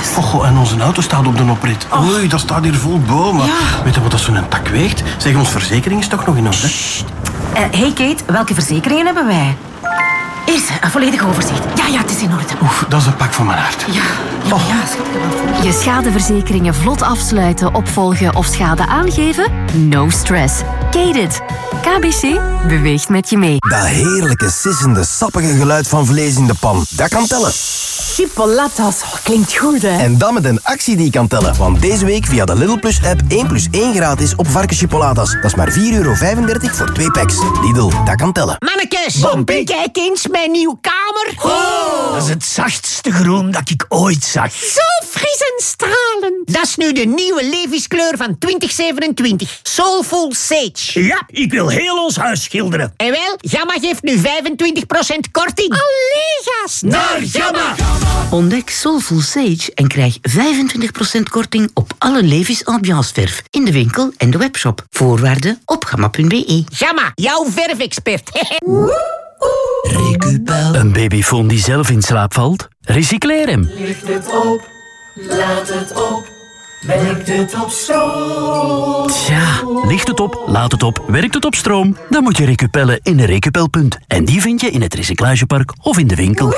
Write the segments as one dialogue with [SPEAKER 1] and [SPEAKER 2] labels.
[SPEAKER 1] Yes.
[SPEAKER 2] Oh, en onze auto staat op de oprit. Oei, dat staat hier vol bomen.
[SPEAKER 1] Ja.
[SPEAKER 2] Weet je wat dat zo'n tak weegt? Zeg, ons verzekering is toch nog in orde?
[SPEAKER 1] Hey Kate, welke verzekeringen hebben wij? Eerst, een volledig overzicht. Ja, het is in orde.
[SPEAKER 2] Oef, dat is een pak van mijn hart.
[SPEAKER 1] Ja, schat.
[SPEAKER 3] Je schadeverzekeringen vlot afsluiten, opvolgen of schade aangeven? No stress. Kate it. KBC beweegt met je mee.
[SPEAKER 4] Dat heerlijke, sissende, sappige geluid van vlees in de pan. Dat kan tellen.
[SPEAKER 1] Chipolatas, klinkt goed, hè?
[SPEAKER 4] En dan met een actie die kan tellen. Want deze week via de Lidl Plus app 1+1 gratis op varkenschipolatas. Dat is maar €4,35 voor 2 packs. Lidl, dat kan tellen.
[SPEAKER 5] Mannekes, Bompie, kijk eens mijn nieuwe kamer. Oh, dat is het zachtste groen dat ik ooit zag. Zo fris en stralend. Dat is nu de nieuwe Levi's-kleur van 2027. Soulful Sage. Ja, ik wil heel ons huis schilderen. En wel, Gamma geeft nu 25% korting. Allee, gast. Naar Gamma.
[SPEAKER 6] Ontdek Soulful Sage en krijg 25% korting op alle Levi's ambianceverf in de winkel en de webshop. Voorwaarden op gamma.be.
[SPEAKER 5] Gamma, jouw verfexpert.
[SPEAKER 7] Recupel. Een babyfoon die zelf in slaap valt? Recycleer hem.
[SPEAKER 8] Licht het op, laat het op, werkt het op stroom.
[SPEAKER 7] Tja, licht het op, laat het op, werkt het op stroom? Dan moet je Recupellen in een Recupelpunt. En die vind je in het recyclagepark of in de winkel.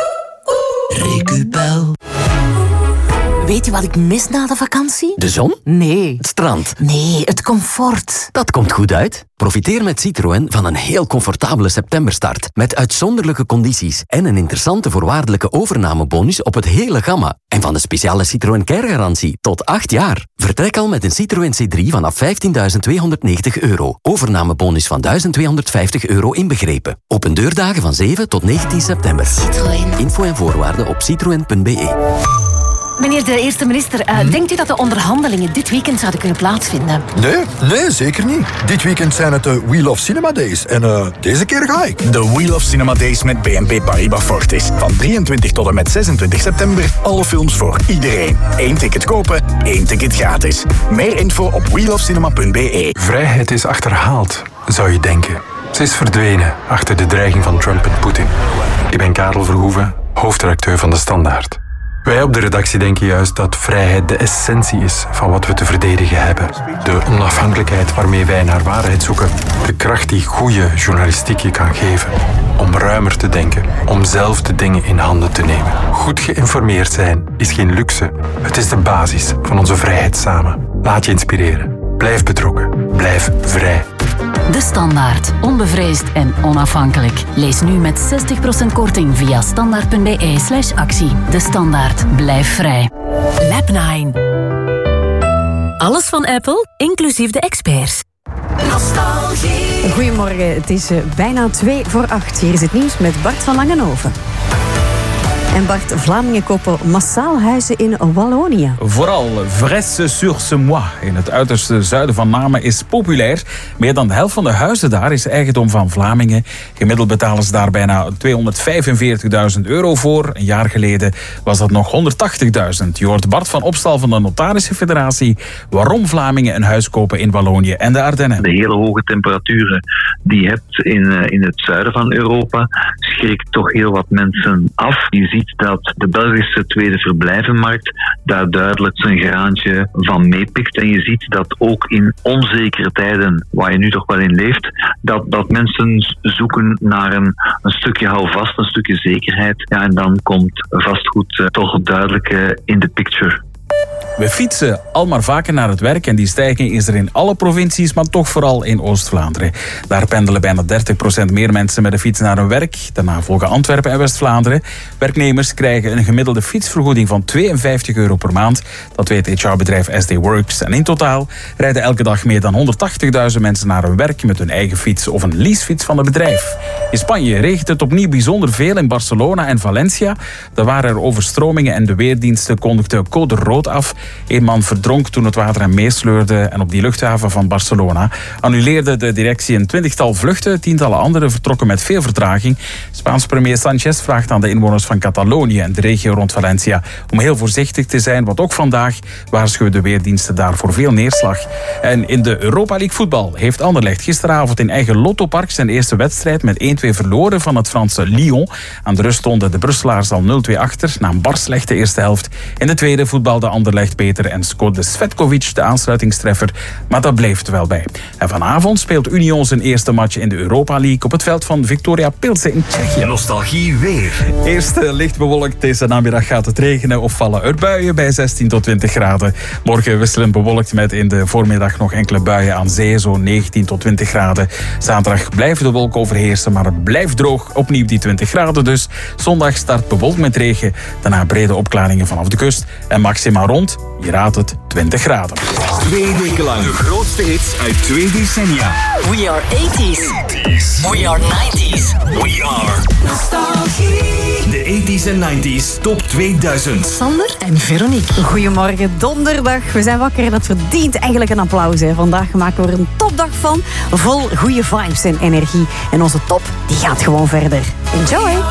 [SPEAKER 7] Recupel.
[SPEAKER 1] Weet je wat ik mis na de vakantie?
[SPEAKER 9] De zon?
[SPEAKER 1] Nee.
[SPEAKER 9] Het strand?
[SPEAKER 1] Nee, het comfort.
[SPEAKER 9] Dat komt goed uit. Profiteer met Citroën van een heel comfortabele septemberstart. Met uitzonderlijke condities en een interessante voorwaardelijke overnamebonus op het hele gamma. En van de speciale Citroën Care-garantie tot 8 jaar. Vertrek al met een Citroën C3 vanaf €15.290. Overnamebonus van €1.250 inbegrepen. Open deurdagen van 7 tot 19 september.
[SPEAKER 1] Citroën.
[SPEAKER 9] Info en voorwaarden op citroen.be.
[SPEAKER 1] Meneer de eerste minister, denkt u dat de onderhandelingen dit weekend zouden kunnen plaatsvinden?
[SPEAKER 10] Nee, zeker niet. Dit weekend zijn het de Wheel of Cinema Days. En deze keer ga ik.
[SPEAKER 11] De Wheel of Cinema Days met BNP Paribas Fortis. Van 23 tot en met 26 september. Alle films voor iedereen. 1 ticket kopen, 1 ticket gratis. Meer info op wheelofcinema.be.
[SPEAKER 12] Vrijheid is achterhaald, zou je denken. Ze is verdwenen achter de dreiging van Trump en Poetin. Ik ben Karel Verhoeven, hoofdredacteur van De Standaard. Wij op de redactie denken juist dat vrijheid de essentie is van wat we te verdedigen hebben. De onafhankelijkheid waarmee wij naar waarheid zoeken. De kracht die goede journalistiek je kan geven. Om ruimer te denken. Om zelf de dingen in handen te nemen. Goed geïnformeerd zijn is geen luxe. Het is de basis van onze vrijheid samen. Laat je inspireren. Blijf betrokken. Blijf vrij.
[SPEAKER 3] De Standaard. Onbevreesd en onafhankelijk. Lees nu met 60% korting via standaard.be/actie. De Standaard. Blijf vrij.
[SPEAKER 13] Lab9. Alles van Apple, inclusief de experts.
[SPEAKER 8] Nostalgie.
[SPEAKER 13] Goedemorgen, het is bijna 7:02. Hier is het nieuws met Bart van Langenhoven. En Bart, Vlamingen kopen massaal huizen in Wallonië.
[SPEAKER 14] Vooral Vresse-sur-Semois in het uiterste zuiden van Namen is populair. Meer dan de helft van de huizen daar is eigendom van Vlamingen. Gemiddeld betalen ze daar bijna €245.000 voor. Een jaar geleden was dat nog 180.000. Je hoort Bart van Opstal van de Notarische Federatie waarom Vlamingen een huis kopen in Wallonië en de Ardennen.
[SPEAKER 15] De hele hoge temperaturen die je hebt in het zuiden van Europa schrikt toch heel wat mensen af. Je ziet dat de Belgische tweede verblijvenmarkt daar duidelijk zijn graantje van meepikt. En je ziet dat ook in onzekere tijden, waar je nu toch wel in leeft, dat mensen zoeken naar een stukje houvast, een stukje zekerheid. Ja, en dan komt vastgoed toch duidelijk in de picture.
[SPEAKER 14] We fietsen al maar vaker naar het werk en die stijging is er in alle provincies, maar toch vooral in Oost-Vlaanderen. Daar pendelen bijna 30% meer mensen met de fiets naar hun werk. Daarna volgen Antwerpen en West-Vlaanderen. Werknemers krijgen een gemiddelde fietsvergoeding van €52 per maand. Dat weet HR-bedrijf SD Works. En in totaal rijden elke dag meer dan 180.000 mensen naar hun werk met hun eigen fiets of een leasefiets van het bedrijf. In Spanje regent het opnieuw bijzonder veel in Barcelona en Valencia. Daar waren er overstromingen en de weerdiensten kondigden code rood af. Eén man verdronk toen het water hem meesleurde en op die luchthaven van Barcelona annuleerde de directie een 20-tal vluchten. Tientallen anderen vertrokken met veel vertraging. Spaans premier Sanchez vraagt aan de inwoners van Catalonië en de regio rond Valencia om heel voorzichtig te zijn, want ook vandaag waarschuwen de weerdiensten daar voor veel neerslag. En in de Europa League voetbal heeft Anderlecht gisteravond in eigen Lottopark zijn eerste wedstrijd met 1-2 verloren van het Franse Lyon. Aan de rust stonden de Brusselaars al 0-2 achter na een bar slechte eerste helft. In de tweede voetbalde Anderlecht beter en scoorde Svetkovic de aansluitingstreffer, maar dat bleef er wel bij. En vanavond speelt Union zijn eerste match in de Europa League op het veld van Victoria Pilsen in Tsjechië.
[SPEAKER 16] Nostalgie weer.
[SPEAKER 14] Eerst licht bewolkt, deze namiddag gaat het regenen of vallen er buien bij 16 tot 20 graden. Morgen wisselend bewolkt met in de voormiddag nog enkele buien aan zee, zo'n 19 tot 20 graden. Zaterdag blijven de wolken overheersen, maar het blijft droog, opnieuw die 20 graden dus. Zondag start bewolkt met regen, daarna brede opklaringen vanaf de kust en maxima rond, je raadt het, 20 graden.
[SPEAKER 16] 2 weken lang de grootste hits uit 2 decennia.
[SPEAKER 3] We are 80s. We are 90s.
[SPEAKER 16] We are Nostalgie. De 80s en 90s top 2000.
[SPEAKER 13] Sander en Veronique. Goedemorgen, donderdag. We zijn wakker en dat verdient eigenlijk een applaus. Hè. Vandaag maken we er een topdag van, vol goede vibes en energie. En onze top, die gaat gewoon verder. Enjoy!